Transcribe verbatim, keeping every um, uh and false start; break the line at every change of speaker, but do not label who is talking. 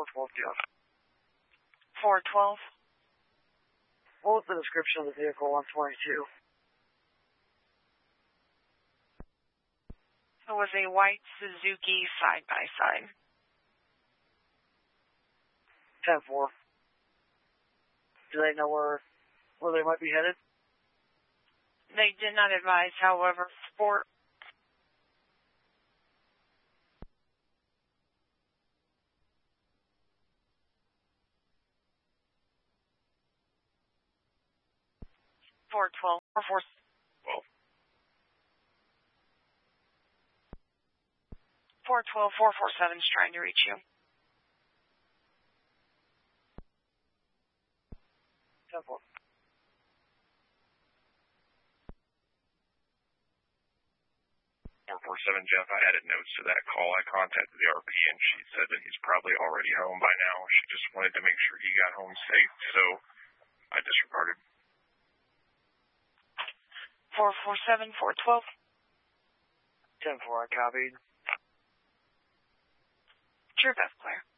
four twelve, Jeff.
four twelve.
What was the description of the vehicle on twenty-two?
It was a white Suzuki side-by-side.
ten four. Do they know where, where they might be headed?
They did not advise, however, Sport four twelve or four
twelve.
four twelve, four four seven is trying to reach you.
ten four.
four four seven, Jeff, I added notes to that call. I contacted the R P and she said that he's probably already home by now. She just wanted to make sure he got home safe, so I disregarded.
four four seven, four twelve.
ten four, I copied.
True, Beth Claire.